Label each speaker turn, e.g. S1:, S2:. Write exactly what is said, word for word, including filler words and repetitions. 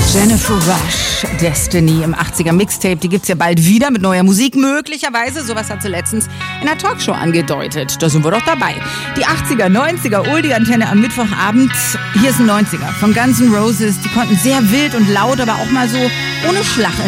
S1: Jennifer Rush, Destiny im achtziger Mixtape, die gibt's ja bald wieder mit neuer Musik, möglicherweise. Sowas hat sie letztens in der Talkshow angedeutet. Da sind wir doch dabei. Die achtziger, neunziger, Oldie-Antenne am Mittwochabend. Hier ist ein neunziger von Guns N' Roses. Die konnten sehr wild und laut, aber auch mal so ohne Schlag